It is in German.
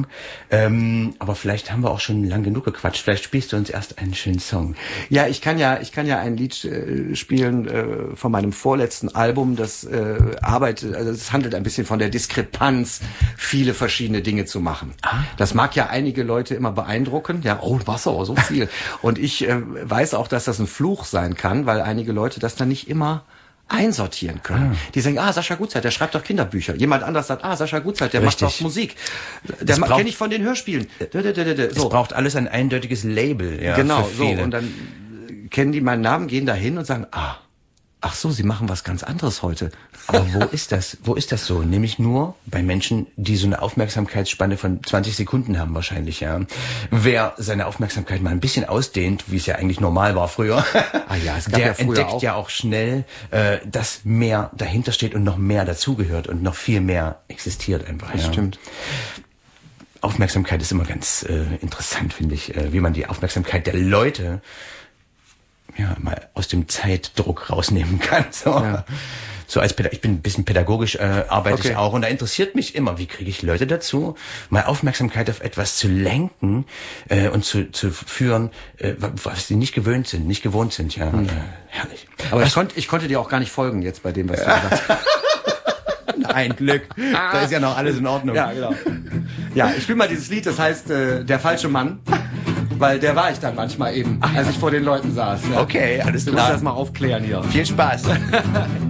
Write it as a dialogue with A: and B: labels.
A: Song. Aber vielleicht haben wir auch schon lang genug gequatscht. Vielleicht spielst du uns erst einen schönen Song.
B: Ja, ich kann ja ein Lied spielen von meinem vorletzten Album. Das es handelt ein bisschen von der Diskrepanz, viele verschiedene Dinge zu machen. Das mag ja einige Leute immer beeindrucken. Ja, oh, was aber so viel. Und ich weiß auch, dass das ein Fluch sein kann, weil einige Leute das dann nicht immer einsortieren können. Die sagen, Sascha Gutzeit, der schreibt doch Kinderbücher. Jemand anders sagt, Sascha Gutzeit, der macht doch Musik. Der kenne ich von den Hörspielen.
A: Es braucht alles ein eindeutiges Label. Ja,
B: genau, so. Und dann kennen die meinen Namen, gehen da hin und sagen, ach so, sie machen was ganz anderes heute.
A: Aber wo ist das? Wo ist das so? Nämlich nur bei Menschen, die so eine Aufmerksamkeitsspanne von 20 Sekunden haben wahrscheinlich, ja. Wer seine Aufmerksamkeit mal ein bisschen ausdehnt, wie es ja eigentlich normal war früher,
B: es gab
A: der
B: früher
A: entdeckt ja auch schnell, dass mehr dahinter steht und noch mehr dazugehört und noch viel mehr existiert einfach.
B: Das stimmt.
A: Aufmerksamkeit ist immer ganz interessant, finde ich, wie man die Aufmerksamkeit der Leute mal aus dem Zeitdruck rausnehmen kann. So als ich bin ein bisschen pädagogisch, arbeite ich auch, und da interessiert mich immer, wie kriege ich Leute dazu, mal Aufmerksamkeit auf etwas zu lenken und zu führen, was sie nicht gewohnt sind. Herrlich.
B: Aber ich konnte dir auch gar nicht folgen jetzt bei dem, was du gesagt hast.
A: Ein Glück. Da ist ja noch alles in Ordnung.
B: Ja, genau. Ja, ich spiele mal dieses Lied, das heißt Der falsche Mann. Weil der war ich dann manchmal eben, als ich vor den Leuten saß. Ja.
A: Okay, alles klar.
B: Du musst das mal aufklären hier.
A: Viel Spaß.